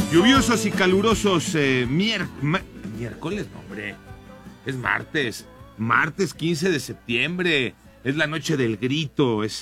Lluviosos y calurosos miércoles, no, hombre, es martes. Martes 15 de septiembre, es la noche del grito, es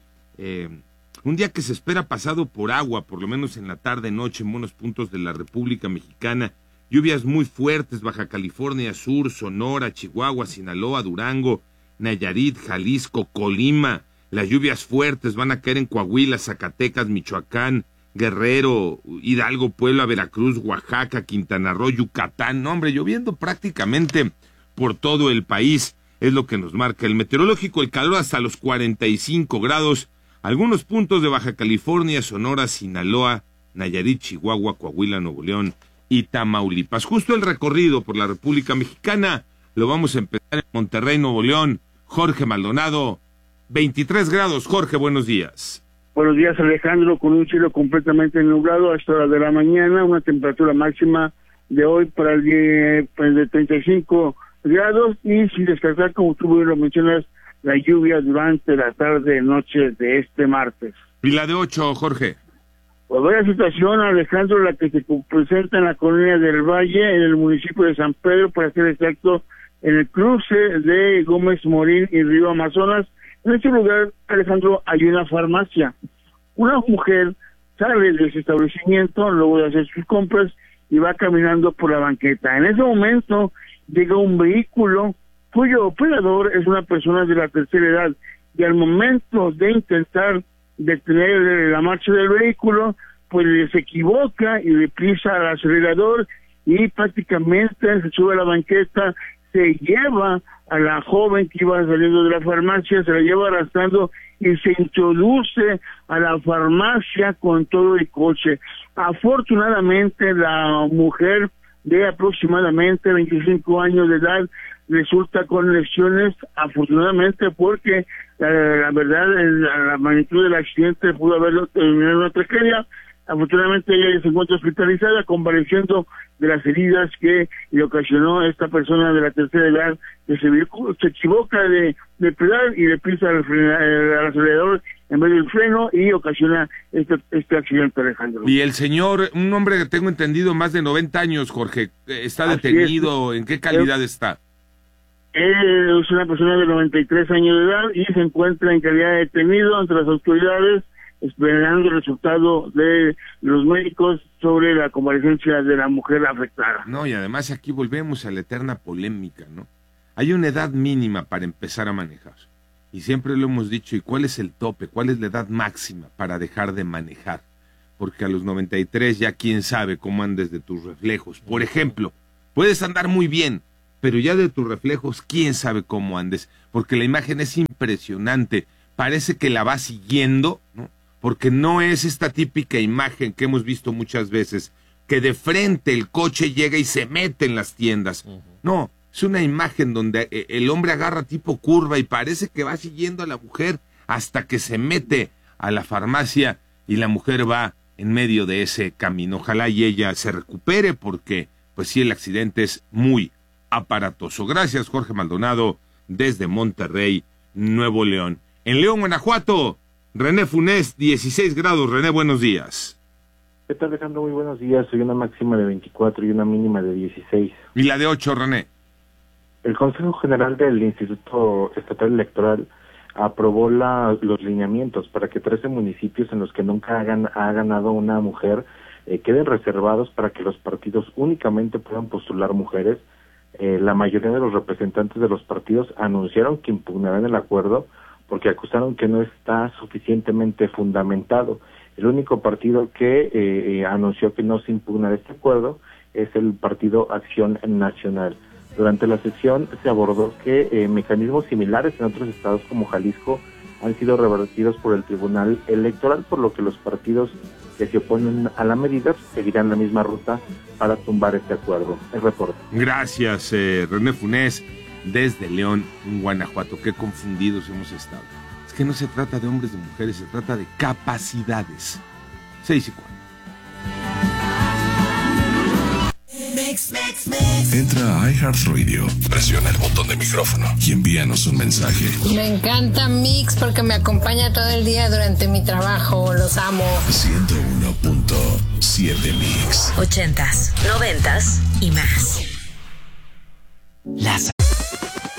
un día que se espera pasado por agua, por lo menos en la tarde-noche en buenos puntos de la República Mexicana. Lluvias muy fuertes, Baja California Sur, Sonora, Chihuahua, Sinaloa, Durango, Nayarit, Jalisco, Colima. Las lluvias fuertes van a caer en Coahuila, Zacatecas, Michoacán, Guerrero, Hidalgo, Puebla, Veracruz, Oaxaca, Quintana Roo, Yucatán. No, hombre, lloviendo prácticamente por todo el país, es lo que nos marca el meteorológico. El calor hasta los 45 grados, algunos puntos de Baja California, Sonora, Sinaloa, Nayarit, Chihuahua, Coahuila, Nuevo León y Tamaulipas. Justo el recorrido por la República Mexicana lo vamos a empezar en Monterrey, Nuevo León. Jorge Maldonado, 23 grados. Jorge, buenos días. Buenos días, Alejandro, con un cielo completamente nublado a esta hora de la mañana, una temperatura máxima de hoy para el día de 35 grados y sin descartar, como tú lo mencionas, la lluvia durante la tarde-noche de este martes. ¿Y la de 8, Jorge? Pues vaya situación, Alejandro, la que se presenta en la colonia del Valle, en el municipio de San Pedro, para ser exacto, en el cruce de Gómez Morín y Río Amazonas. En este lugar, Alejandro, hay una farmacia. Una mujer sale de ese establecimiento luego de hacer sus compras y va caminando por la banqueta. En ese momento llega un vehículo cuyo operador es una persona de la tercera edad y al momento de intentar detener la marcha del vehículo, pues se equivoca y le pisa al acelerador y prácticamente se sube a la banqueta, se lleva a la joven que iba saliendo de la farmacia, se la lleva arrastrando y se introduce a la farmacia con todo el coche. Afortunadamente, la mujer de aproximadamente 25 años de edad resulta con lesiones, afortunadamente, porque la verdad, la magnitud del accidente pudo haberlo terminado en una tragedia. Afortunadamente ella se encuentra hospitalizada, convaleciendo de las heridas que le ocasionó esta persona de la tercera edad, que se equivoca de pedal y le pisa al acelerador en vez del freno y ocasiona este accidente, Alejandro. Y el señor, un hombre que tengo entendido más de 90 años, Jorge, ¿está detenido? ¿En qué calidad está? Él es una persona de 93 años de edad y se encuentra en calidad de detenido ante las autoridades, esperando el resultado de los médicos sobre la convalecencia de la mujer afectada. No, y además aquí volvemos a la eterna polémica, ¿no? Hay una edad mínima para empezar a manejar. Y siempre lo hemos dicho, ¿y cuál es el tope? ¿Cuál es la edad máxima para dejar de manejar? Porque a los 93 ya quién sabe cómo andes de tus reflejos. Por ejemplo, puedes andar muy bien, pero ya de tus reflejos, quién sabe cómo andes. Porque la imagen es impresionante. Parece que la va siguiendo, ¿no? Porque no es esta típica imagen que hemos visto muchas veces, que de frente el coche llega y se mete en las tiendas. No, es una imagen donde el hombre agarra tipo curva y parece que va siguiendo a la mujer hasta que se mete a la farmacia y la mujer va en medio de ese camino. Ojalá y ella se recupere porque, pues sí, el accidente es muy aparatoso. Gracias, Jorge Maldonado, desde Monterrey, Nuevo León. En León, Guanajuato, René Funes, 16 grados. René, buenos días. ¿Qué tal, Alejandro? Muy buenos días. Soy una máxima de 24 y una mínima de 16. ¿Y la de 8, René? El Consejo General del Instituto Estatal Electoral aprobó los lineamientos para que 13 municipios en los que nunca ha ganado una mujer queden reservados para que los partidos únicamente puedan postular mujeres. La mayoría de los representantes de los partidos anunciaron que impugnarán el acuerdo porque acusaron que no está suficientemente fundamentado. El único partido que anunció que no se impugnará este acuerdo es el Partido Acción Nacional. Durante la sesión se abordó que mecanismos similares en otros estados como Jalisco han sido revertidos por el Tribunal Electoral, por lo que los partidos que se oponen a la medida seguirán la misma ruta para tumbar este acuerdo. El reporte. Gracias, René Funes, desde León, Guanajuato. Qué confundidos hemos estado. Es que no se trata de hombres, de mujeres, se trata de capacidades. 6:04. Entra a iHeartRadio, presiona el botón de micrófono y envíanos un mensaje. Me encanta Mix porque me acompaña todo el día durante mi trabajo. Los amo. 101.1 7 Mix. 80s, 90s y más. Las